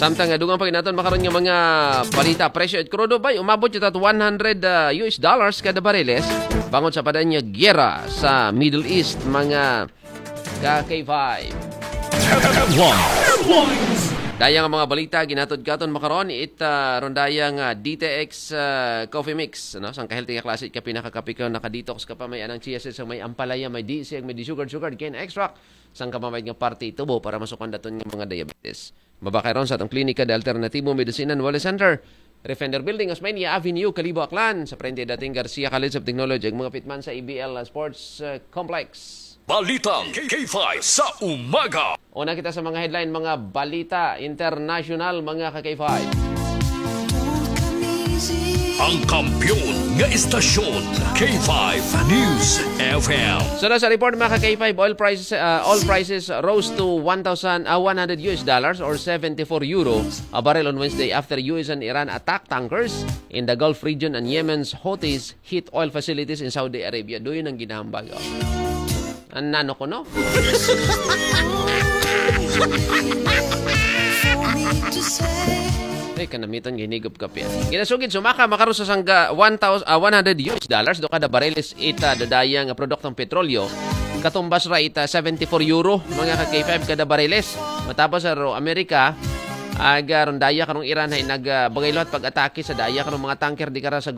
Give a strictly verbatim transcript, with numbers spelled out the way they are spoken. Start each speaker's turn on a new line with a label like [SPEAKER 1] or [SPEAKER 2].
[SPEAKER 1] Samtang nga dugang pag naton makaroon nga mga balita presyo at crudo bay umabot yung tat one hundred uh, U S dollars kada bariles bangon sa padan niya giyera sa Middle East mga ka K five. Dayang mga balita ginatod katon makaron it uh, rondayang uh, D T X uh, Coffee Mix no sang ka-healthy nga klase ka pinakakapi ka naka-detox ka pa may anang chia sa may ampalaya may D C may sugar sugar cane extract sang kamamayad nga party tubo para masukan daton nga mga diabetes. Mabakay ron sa atong klinika de Alternatibo Medicine and Wellness Center, Refender Building, Osmeña Avenue, Calibo, Aklan. Sa Prende dating Garcia College of Technology, ang mga pitman sa A B L Sports uh, Complex.
[SPEAKER 2] Balitang K five sa umaga.
[SPEAKER 1] Una kita sa mga headline, mga balita international, mga ka K five.
[SPEAKER 2] Ang kampiyon nga istasyon, K five News F M.
[SPEAKER 1] So sa report mga ka K five, oil prices uh, oil prices rose to one thousand one hundred U S dollars or seventy-four euro a barrel on Wednesday after U S and Iran attack tankers in the Gulf region and Yemen's Houthis hit oil facilities in Saudi Arabia. Doon ang ginahambag. Oh. Ang nano ko, no? Ay, kanamitan ginigop ka piya. Ginasugid sumaka makaroon sa sangga one hundred U S dollars do kada bareles ita dadaya nga produktong petrolyo. Katumbas ra ita seventy-four euro mga ka K five kada bareles. Matapos sa Amerika aga ron daya karong Iran ay nagbagay lot pag-atake sa daya karong mga tanker di kara sa